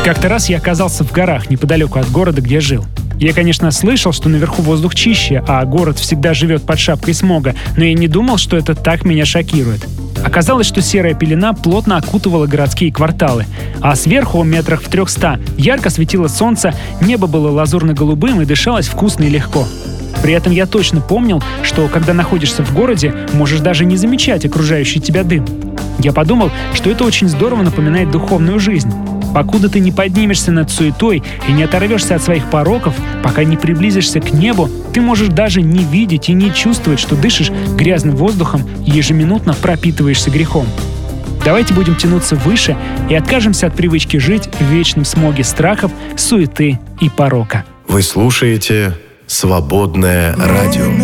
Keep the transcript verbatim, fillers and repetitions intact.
Как-то раз я оказался в горах неподалеку от города, где жил. Я, конечно, слышал, что наверху воздух чище, а город всегда живет под шапкой смога, но я не думал, что это так меня шокирует. Оказалось, что серая пелена плотно окутывала городские кварталы, а сверху, метрах в трехста, ярко светило солнце, небо было лазурно-голубым и дышалось вкусно и легко. При этом я точно помнил, что когда находишься в городе, можешь даже не замечать окружающий тебя дым. Я подумал, что это очень здорово напоминает духовную жизнь. Покуда ты не поднимешься над суетой и не оторвешься от своих пороков, пока не приблизишься к небу, ты можешь даже не видеть и не чувствовать, что дышишь грязным воздухом и ежеминутно пропитываешься грехом. Давайте будем тянуться выше и откажемся от привычки жить в вечном смоге страхов, суеты и порока. Вы слушаете «Свободное радио».